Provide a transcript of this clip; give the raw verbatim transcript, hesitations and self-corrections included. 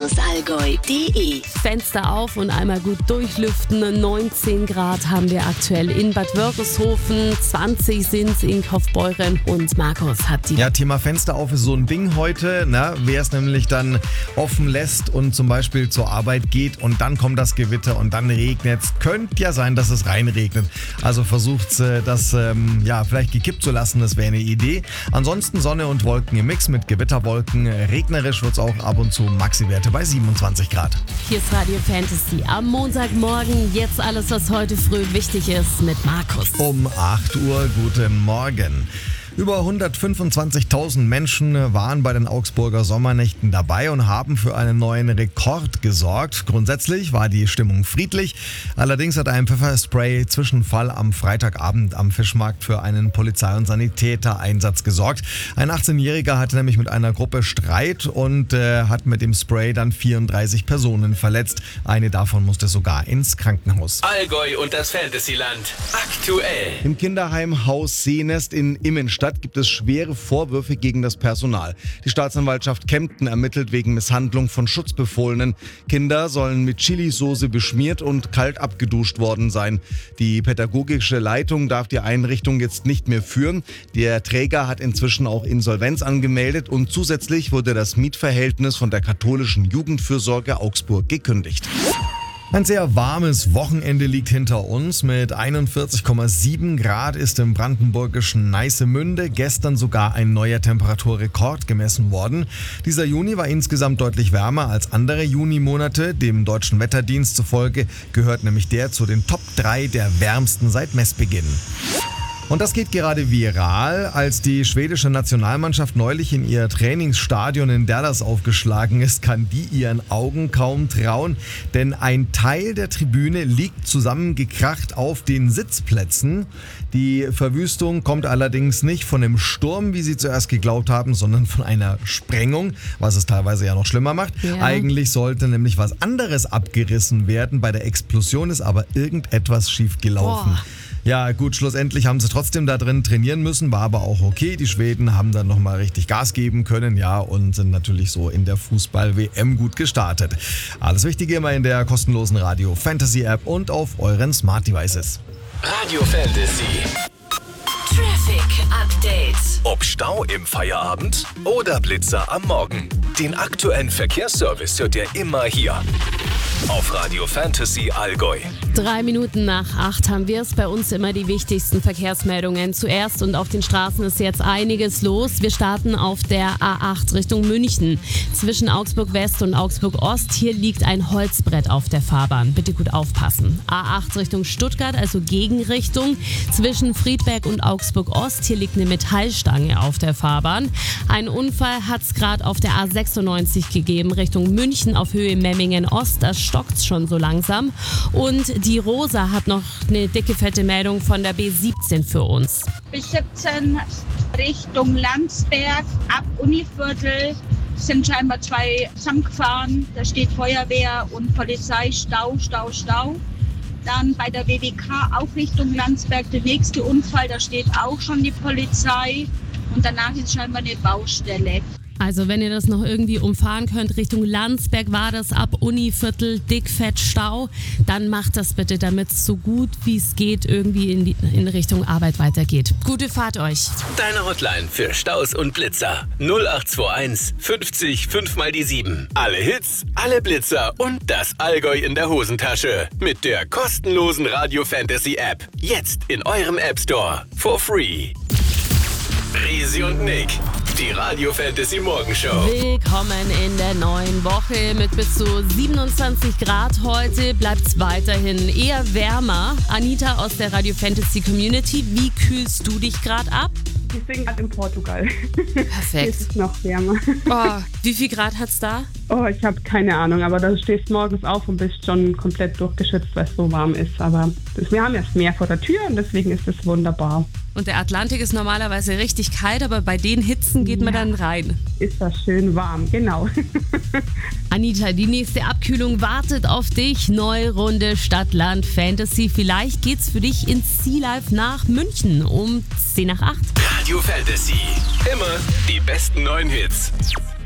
allgäu punkt de. Fenster auf und einmal gut durchlüften. neunzehn Grad haben wir aktuell in Bad Wörishofen, zwanzig sind es in Kaufbeuren und Markus hat die... Ja, Thema Fenster auf ist so ein Ding heute, ne? Wer es nämlich dann offen lässt und zum Beispiel zur Arbeit geht und dann kommt das Gewitter und dann regnet es. Könnte ja sein, dass es reinregnet. Also versucht äh, das ähm, ja, vielleicht gekippt zu lassen, das wäre eine Idee. Ansonsten Sonne und Wolken im Mix mit Gewitterwolken. Regnerisch wird es auch ab und zu, Maxi-Werte bei siebenundzwanzig Grad. Hier ist Radio Fantasy am Montagmorgen. Jetzt alles, was heute früh wichtig ist mit Markus. Um acht Uhr, guten Morgen. Über hundertfünfundzwanzigtausend Menschen waren bei den Augsburger Sommernächten dabei und haben für einen neuen Rekord gesorgt. Grundsätzlich war die Stimmung friedlich. Allerdings hat ein Pfefferspray-Zwischenfall am Freitagabend am Fischmarkt für einen Polizei- und Sanitätereinsatz gesorgt. Ein achtzehnjähriger hatte nämlich mit einer Gruppe Streit und äh, hat mit dem Spray dann vierunddreißig Personen verletzt. Eine davon musste sogar ins Krankenhaus. Allgäu und das Fantasyland aktuell. Im Kinderheim Haus Seenest in Immenstadt gibt es schwere Vorwürfe gegen das Personal. Die Staatsanwaltschaft Kempten ermittelt wegen Misshandlung von Schutzbefohlenen. Kinder sollen mit Chilisauce beschmiert und kalt abgeduscht worden sein. Die pädagogische Leitung darf die Einrichtung jetzt nicht mehr führen. Der Träger hat inzwischen auch Insolvenz angemeldet und zusätzlich wurde das Mietverhältnis von der katholischen Jugendfürsorge Augsburg gekündigt. Ein sehr warmes Wochenende liegt hinter uns. Mit einundvierzig Komma sieben Grad ist im brandenburgischen Neissemünde gestern sogar ein neuer Temperaturrekord gemessen worden. Dieser Juni war insgesamt deutlich wärmer als andere Junimonate. Dem deutschen Wetterdienst zufolge gehört nämlich der zu den Top drei der wärmsten seit Messbeginn. Und das geht gerade viral, als die schwedische Nationalmannschaft neulich in ihr Trainingsstadion in Dallas aufgeschlagen ist, kann die ihren Augen kaum trauen, denn ein Teil der Tribüne liegt zusammengekracht auf den Sitzplätzen. Die Verwüstung kommt allerdings nicht von dem Sturm, wie sie zuerst geglaubt haben, sondern von einer Sprengung, was es teilweise ja noch schlimmer macht. Ja. Eigentlich sollte nämlich was anderes abgerissen werden, bei der Explosion ist aber irgendetwas schief gelaufen. Boah. Ja gut, schlussendlich haben sie trotzdem da drin trainieren müssen, war aber auch okay. Die Schweden haben dann nochmal richtig Gas geben können, ja, und sind natürlich so in der Fußball-W M gut gestartet. Alles Wichtige immer in der kostenlosen Radio Fantasy App und auf euren Smart Devices. Radio Fantasy. Traffic Update. Ob Stau im Feierabend oder Blitzer am Morgen. Den aktuellen Verkehrsservice hört ihr immer hier. Auf Radio Fantasy Allgäu. Drei Minuten nach acht haben wir es. Bei uns immer die wichtigsten Verkehrsmeldungen. Zuerst und auf den Straßen ist jetzt einiges los. Wir starten auf der A acht Richtung München. Zwischen Augsburg West und Augsburg Ost. Hier liegt ein Holzbrett auf der Fahrbahn. Bitte gut aufpassen. A acht Richtung Stuttgart, also Gegenrichtung. Zwischen Friedberg und Augsburg Ost. Hier liegt eine Metallstange auf der Fahrbahn. Ein Unfall hat es gerade auf der A sechsundneunzig gegeben, Richtung München auf Höhe Memmingen Ost. Da stockt schon so langsam. Und die Rosa hat noch eine dicke, fette Meldung von der B siebzehn für uns. B siebzehn Richtung Landsberg, ab Univiertel sind scheinbar zwei zusammengefahren. Da steht Feuerwehr und Polizei, Stau, Stau, Stau. Dann bei der W W K auch Richtung Landsberg der nächste Unfall, da steht auch schon die Polizei. Und danach ist scheinbar eine Baustelle. Also wenn ihr das noch irgendwie umfahren könnt, Richtung Landsberg war das ab Univiertel, dick, fett, Stau, dann macht das bitte, damit es so gut wie es geht irgendwie in, die, in Richtung Arbeit weitergeht. Gute Fahrt euch. Deine Hotline für Staus und Blitzer. null acht zwei eins fünfzig fünf mal die sieben. Alle Hits, alle Blitzer und das Allgäu in der Hosentasche. Mit der kostenlosen Radio Fantasy App. Jetzt in eurem App Store. For free. Risi und Nick. Die Radio Fantasy Morgenshow. Willkommen in der neuen Woche mit bis zu siebenundzwanzig Grad heute. Bleibt's weiterhin eher wärmer. Anita aus der Radio Fantasy Community, wie kühlst du dich gerade ab? Ich bin gerade in Portugal. Perfekt. Hier ist es noch wärmer. Oh, wie viel Grad hat's da? Oh, ich habe keine Ahnung, aber da stehst morgens auf und bist schon komplett durchgeschützt, weil es so warm ist. Aber das, wir haben ja das Meer vor der Tür und deswegen ist es wunderbar. Und der Atlantik ist normalerweise richtig kalt, aber bei den Hitzen geht man ja dann rein. Ist das schön warm, genau. Anita, die nächste Abkühlung wartet auf dich. Neue Runde Stadt, Land, Fantasy. Vielleicht geht's für dich ins Sea Life nach München um zehn nach acht. Radio Fantasy. Immer die besten neuen Hits.